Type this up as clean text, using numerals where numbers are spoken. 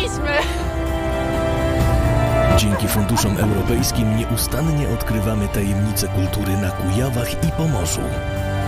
Byliśmy! Dzięki funduszom europejskim nieustannie odkrywamy tajemnice kultury na Kujawach i Pomorzu.